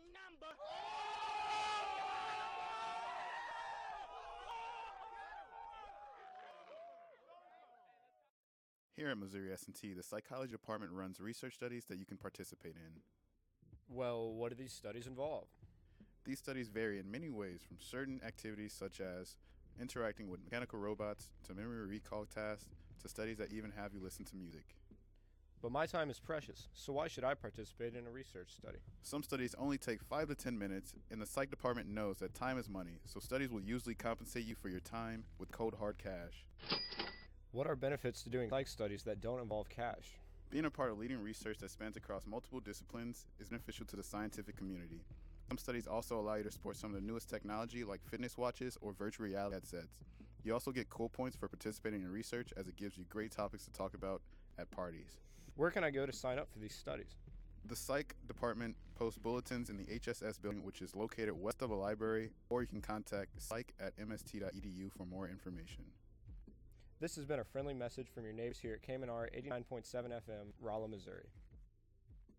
wrong number. Here at Missouri S&T, the psychology department runs research studies that you can participate in. Well, what do these studies involve? These studies vary in many ways, from certain activities such as interacting with mechanical robots to memory recall tasks to studies that even have you listen to music. But my time is precious, so why should I participate in a research study? Some studies only take 5 to 10 minutes, and the psych department knows that time is money, so studies will usually compensate you for your time with cold hard cash. What are benefits to doing psych studies that don't involve cash? Being a part of leading research that spans across multiple disciplines is beneficial to the scientific community. Some studies also allow you to sport some of the newest technology like fitness watches or virtual reality headsets. You also get cool points for participating in research, as it gives you great topics to talk about at parties. Where can I go to sign up for these studies? The psych department posts bulletins in the HSS building, which is located west of the library, or you can contact psych@mst.edu for more information. This has been a friendly message from your neighbors here at KMNR 89.7 FM, Rolla, Missouri.